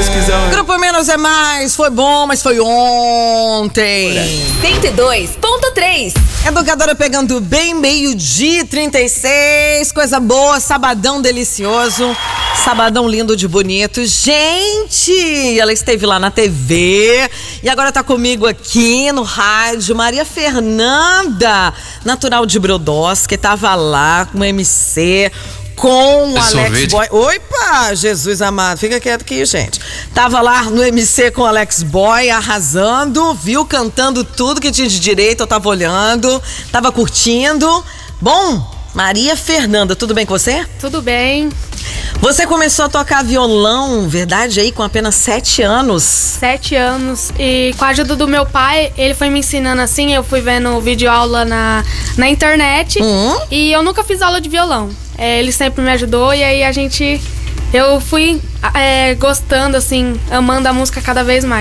Deus quiser. Grupo Menos é Mais, foi bom, mas foi ontem. 102.3. Educadora pegando bem, 12h36, coisa boa, sabadão delicioso, sabadão lindo de bonito. Gente, ela esteve lá na TV e agora tá comigo aqui no rádio, Maria Fernanda, natural de Brodowski, tava lá com o MC, com o Alex Boy. Opa, Jesus amado, fica quieto aqui, gente. Tava lá no MC com o Alex Boy, arrasando, viu, cantando tudo que tinha de direito, eu tava olhando, tava curtindo. Bom, Maria Fernanda, tudo bem com você? Tudo bem. Você começou a tocar violão, verdade, aí com apenas 7 anos? 7 anos. E com a ajuda do meu pai, ele foi me ensinando assim, eu fui vendo videoaula na internet. E eu nunca fiz aula de violão. Ele sempre me ajudou e aí eu fui gostando, assim, amando a música cada vez mais.